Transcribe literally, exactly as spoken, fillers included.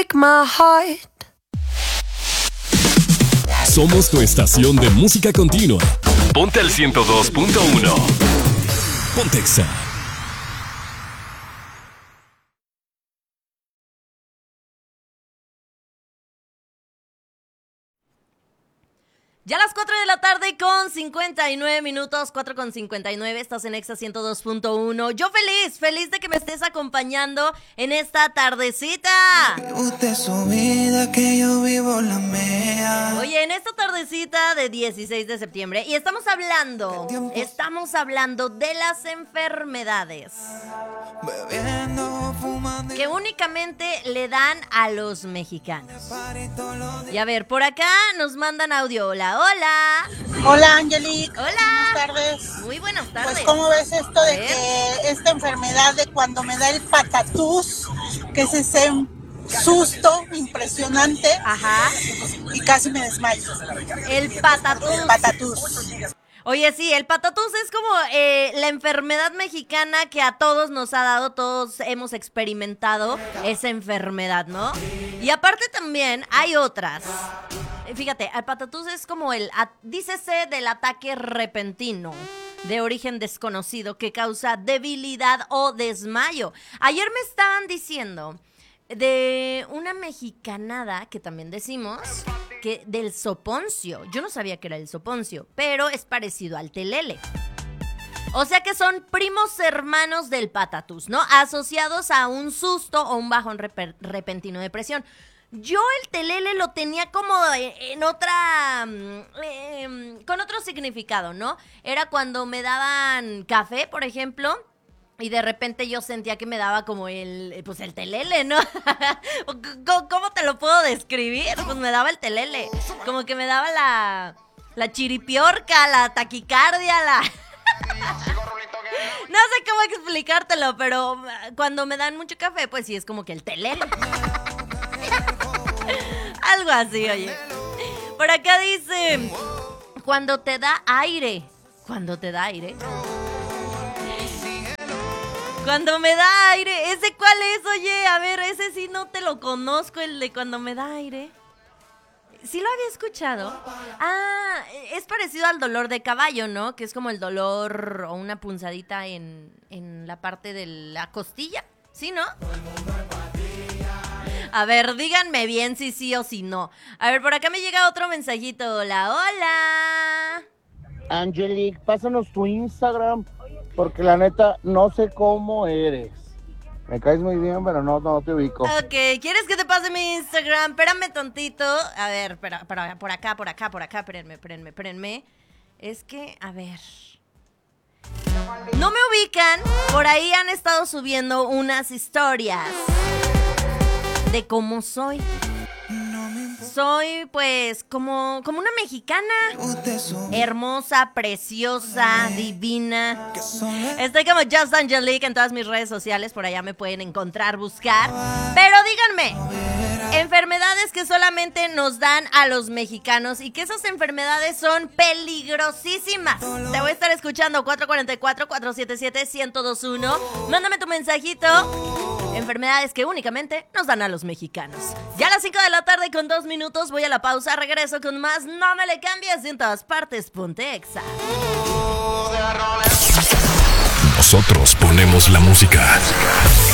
My heart. Somos tu estación de música continua. Ponte al ciento dos punto uno. Ponte Exa. Ya a las cuatro de la tarde con cincuenta y nueve minutos, cuatro con cincuenta y nueve, estás en Exa ciento dos punto uno. Yo feliz, feliz de que me estés acompañando en esta tardecita. Usted su vida, que yo vivo la mía. Oye, en esta tardecita de dieciséis de septiembre, y estamos hablando, estamos hablando de las enfermedades Bebiendo, fumando, que únicamente le dan a los mexicanos. Y a ver, por acá nos mandan audio. Hola, hola. Hola, Angelique. Hola. Buenas tardes. Muy buenas tardes. Pues, ¿cómo ves esto de ver. que esta enfermedad de cuando me da el patatús, que es ese susto impresionante, Ajá. y casi me desmayo? El patatús. El patatús. Oye, sí, el patatús es como eh, la enfermedad mexicana que a todos nos ha dado, todos hemos experimentado esa enfermedad, ¿no? Y aparte también hay otras. Fíjate, el patatús es como el, dícese del ataque repentino de origen desconocido que causa debilidad o desmayo. Ayer me estaban diciendo de una mexicanada que también decimos, que del soponcio. Yo no sabía que era el soponcio, pero es parecido al telele. O sea que son primos hermanos del patatús, ¿no? Asociados a un susto o un bajón rep- repentino de presión. Yo el telele lo tenía como en otra, eh, con otro significado, ¿no? Era cuando me daban café, por ejemplo, y de repente yo sentía que me daba como el, pues el telele, ¿no? ¿Cómo te lo puedo describir? Pues me daba el telele, como que me daba la, la chiripiorca, la taquicardia, la... No sé cómo explicártelo, pero cuando me dan mucho café, pues sí, es como que el telele. Algo así, oye. Por acá dice, cuando te da aire. Cuando te da aire. Cuando me da aire. ¿Ese cuál es? Oye, a ver, ese sí no te lo conozco, el de cuando me da aire. ¿Sí lo había escuchado? Ah, es parecido al dolor de caballo, ¿no? Que es como el dolor o una punzadita en, en la parte de la costilla. ¿Sí, no? A ver, díganme bien si sí o si no. A ver, por acá me llega otro mensajito. Hola, hola. Angelique, pásanos tu Instagram, porque la neta no sé cómo eres. Me caes muy bien, pero no, no te ubico. Ok, ¿quieres que te pase mi Instagram? Espérame tantito. A ver, espera, espera, por acá, por acá, por acá. Espérenme, espérenme, espérenme. Es que, a ver... No me ubican. Por ahí han estado subiendo unas historias de cómo soy. Soy, pues, como, como una mexicana. Hermosa, preciosa, divina. Estoy como Just Angelique en todas mis redes sociales. Por allá me pueden encontrar, buscar. Pero díganme, enfermedades que solamente nos dan a los mexicanos y que esas enfermedades son peligrosísimas. Te voy a estar escuchando cuatro cuatro cuatro, cuatro siete siete, uno cero dos uno. Mándame tu mensajito. Enfermedades que únicamente nos dan a los mexicanos. Ya a las cinco de la tarde con dos minutos voy a la pausa. Regreso con más. No me le cambies, en todas partes. Ponte Exa. Nosotros ponemos la música.